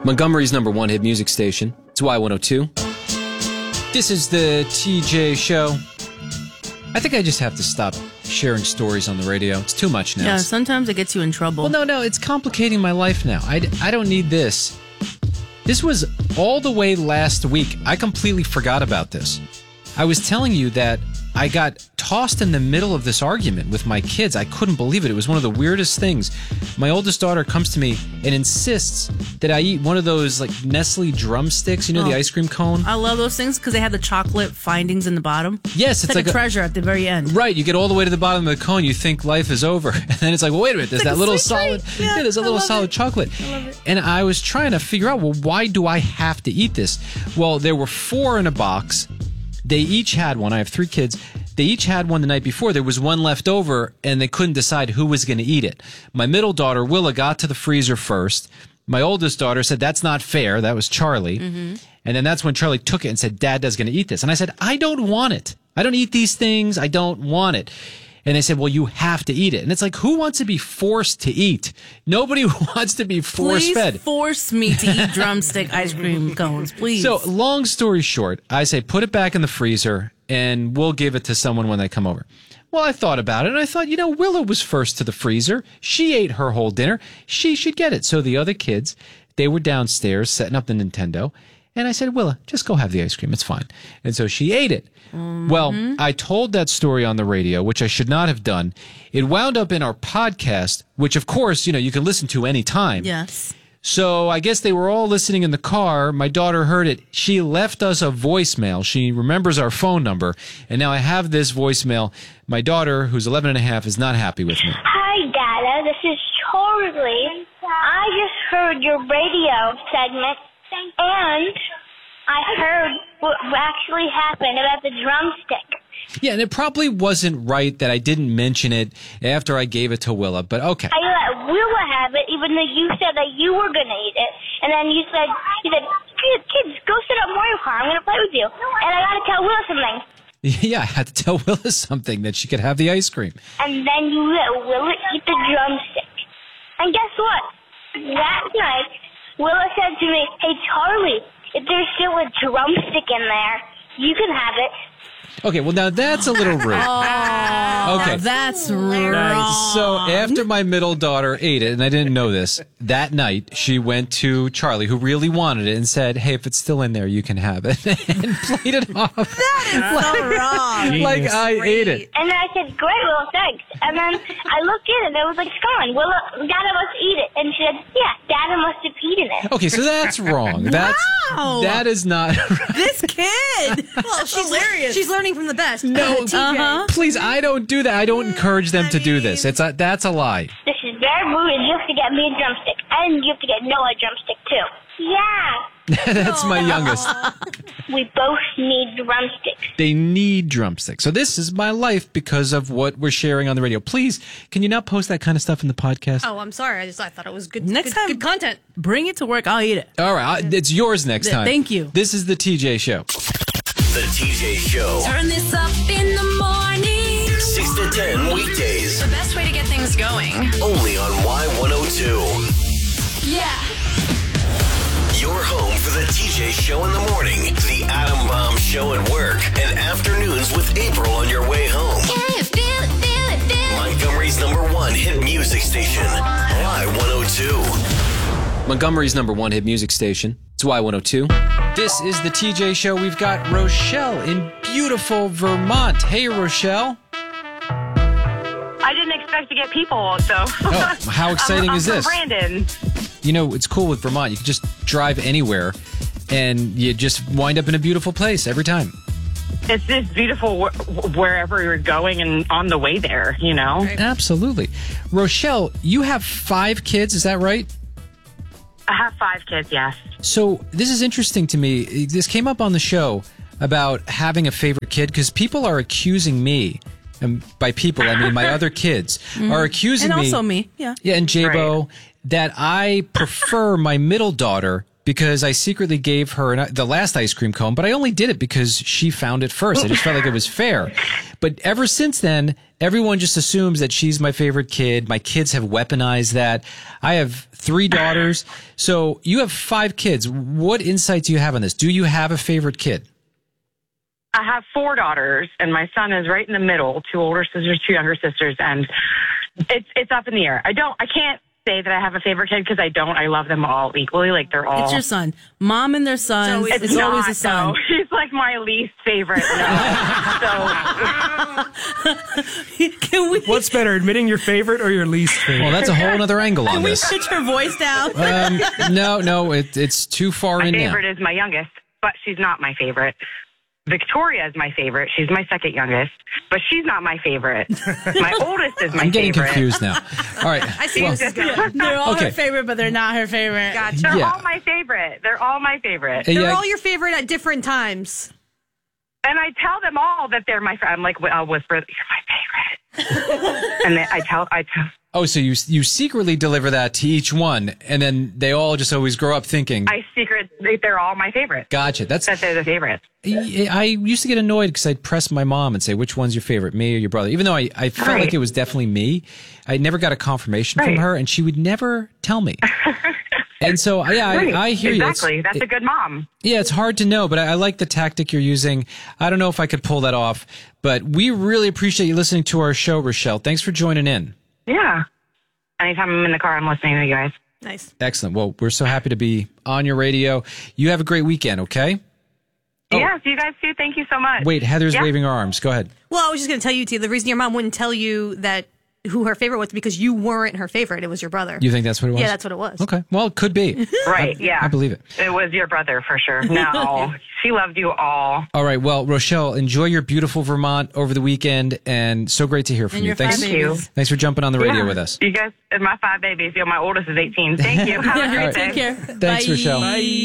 Montgomery's #1 hit music station. It's Y102. This is the TJ Show. I think I just have to stop sharing stories on the radio. It's too much now. Yeah, sometimes it gets you in trouble. Well, no, it's complicating my life now. I don't need this. This was all the way last week. I completely forgot about this. I was telling you that I got tossed in the middle of this argument with my kids. I couldn't believe it. It was one of the weirdest things. My oldest daughter comes to me and insists that I eat one of those like Nestle drumsticks, the ice cream cone. I love those things because they have the chocolate findings in the bottom. Yes, it's like a treasure at the very end. Right, you get all the way to the bottom of the cone, you think life is over. And then it's like, well, wait a minute, there's that little solid, there's a little solid chocolate. I love it. And I was trying to figure out, well, why do I have to eat this? Well, there were 4 in a box. They each had one. I have 3 kids. They each had one the night before. There was one left over, and they couldn't decide who was going to eat it. My middle daughter, Willa, got to the freezer first. My oldest daughter said, that's not fair. That was Charlie. Mm-hmm. And then that's when Charlie took it and said, Dad's going to eat this. And I said, I don't want it. I don't eat these things. I don't want it. And they said, well, you have to eat it. And it's like, who wants to be forced to eat? Nobody wants to be force-fed. Please force me to eat drumstick ice cream cones, please. So, long story short, I say, put it back in the freezer, and we'll give it to someone when they come over. Well, I thought about it, and I thought, Willa was first to the freezer. She ate her whole dinner. She should get it. So the other kids, they were downstairs setting up the Nintendo. And I said, Willa, just go have the ice cream. It's fine. And so she ate it. Mm-hmm. Well, I told that story on the radio, which I should not have done. It wound up in our podcast, which, of course, you can listen to any time. Yes. So I guess they were all listening in the car. My daughter heard it. She left us a voicemail. She remembers our phone number. And now I have this voicemail. My daughter, who's 11 and a half, is not happy with me. Hi, Dada. This is Charlie. I just heard your radio segment. And I heard what actually happened about the drumstick. Yeah, and it probably wasn't right that I didn't mention it after I gave it to Willa, but okay. I let Willa have it, even though you said that you were going to eat it. And then you said, kids, go sit up Mario Kart. I'm going to play with you. And I got to tell Willa something. Yeah, I had to tell Willa something, that she could have the ice cream. And then you let Willa eat the drumstick. And guess what? That night, Willa said to me, hey, Charlie, if there's still a drumstick in there, you can have it. Okay, well, now that's a little rude. Okay. That's wrong. So after my middle daughter ate it, and I didn't know this, that night she went to Charlie, who really wanted it, and said, hey, if it's still in there, you can have it, and played it off. That is so wrong. Like I ate it. And then I said, great, Willa, thanks. And then I looked in, and it was like, it's gone. Dada must eat it. And she said, yeah, Dada must have eaten it. Okay, so that's wrong. That is not right. This kid. Well, she's hilarious. She's learning from the best. No, please, I don't do that. I don't encourage them to do this. That's a lie. This is very rude, and you have to get me a drumstick. And you have to get Noah a drumstick, too. Yeah. That's my youngest. We both need drumsticks. They need drumsticks. So this is my life because of what we're sharing on the radio. Please, can you not post that kind of stuff in the podcast? Oh, I'm sorry. I thought it was good. Next time, good content. Bring it to work. I'll eat it. All right. It's yours next time. Thank you. This is the TJ Show. The TJ Show. Turn this up in the morning. 6 to 10 weekdays. The best way to get things going. Only on Y102. Yeah. Your home for the TJ Show in the morning, the Adam Bomb Show at work, and afternoons with April on your way home. Can you feel it, feel it, feel it? Montgomery's #1 hit music station, Y102. Montgomery's #1 hit music station. It's Y102. This is the TJ Show. We've got Rochelle in beautiful Vermont. Hey, Rochelle. I didn't expect to get people, so. Oh, how exciting is this? I'm Brandon. It's cool with Vermont. You can just drive anywhere, and you just wind up in a beautiful place every time. It's just beautiful wherever you're going and on the way there, Right. Absolutely. Rochelle, you have 5 kids, is that right? I have 5 kids, yes. So this is interesting to me. This came up on the show about having a favorite kid because people are accusing me, and by people, I mean my other kids, are accusing me. And also me, yeah. Yeah, and J-Bo, Right. that I prefer my middle daughter because I secretly gave her the last ice cream cone, but I only did it because she found it first. I just felt like it was fair. But ever since then, everyone just assumes that she's my favorite kid. My kids have weaponized that. I have 3 daughters. So you have 5 kids. What insight do you have on this? Do you have a favorite kid? I have 4 daughters, and my son is right in the middle, 2 older sisters, 2 younger sisters, and it's up in the air. I can't say that I have a favorite kid because I don't. I love them all equally. Like, they're all. It's your son. Mom and their sons. It's always a son. No. He's like my least favorite. Can we? What's better, admitting your favorite or your least favorite? Well, that's a whole other angle on Can we this. pitch her voice down? No, it's too far My in now. favorite is my youngest, but she's not my favorite. Victoria is my favorite. She's my second youngest, but she's not my favorite. My oldest is my I'm getting favorite. confused now. All right. I see this is good. They're all Okay. her favorite, but they're not her favorite. Gotcha. They're Yeah. all my favorite. They're all my favorite. They're Yeah. all your favorite at different times. And I tell them all that they're my favorite. I'm like, I'll whisper, you're my favorite. And then I tell. Oh, so you secretly deliver that to each one, and then they all just always grow up thinking, They're all my favorite. gotcha. That they're the favorite. I used to get annoyed because I'd press my mom and say, which one's your favorite, me or your brother? Even though I felt Right. like it was definitely me, I never got a confirmation from Right. her, and she would never tell me. And so, Right. I hear you. Exactly. That's a good mom. Yeah, it's hard to know, but I like the tactic you're using. I don't know if I could pull that off, but we really appreciate you listening to our show, Rochelle. Thanks for joining in. Yeah. Anytime I'm in the car, I'm listening to you guys. Nice. Excellent. Well, we're so happy to be on your radio. You have a great weekend, okay? Oh. Yes, you guys too. Thank you so much. Wait, Heather's Yeah. waving her arms. Go ahead. Well, I was just going to tell you, T, the reason your mom wouldn't tell you that who her favorite was because you weren't her favorite. It was your brother. You think that's what it was? Yeah, that's what it was. Okay. Well, it could be. Right, yeah. I believe it. It was your brother for sure. No, she loved you all. All right. Well, Rochelle, enjoy your beautiful Vermont over the weekend, and so great to hear from And you. your Thanks. five Thank you. babies. Thanks for jumping on the radio Yeah. with us. You guys, and my 5 babies. Yeah, my oldest is 18. Thank you. Have a great day. Take care. Thanks, Bye. Rochelle. Bye.